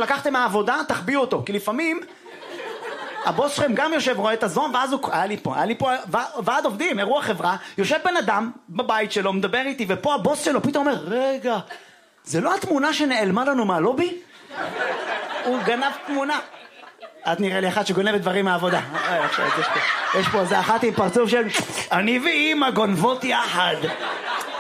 שלקחתם מהעבודה, תחביאו אותו, כי לפעמים הבוס שלכם גם יושב, רואה את הזום, ואז הוא... היה לי פה ועד עובדים, אירוע חברה, יושב בן אדם בבית שלו, מדבר איתי, ופה הבוס שלו פתאום אומר, רגע, זה לא התמונה שנעלמה לנו מהלובי? הוא גנב תמונה. את נראה לי אחת שגונבת דברים מהעבודה. יש פה איזה אחת עם פרצוף של אני ואמא גונבות יחד.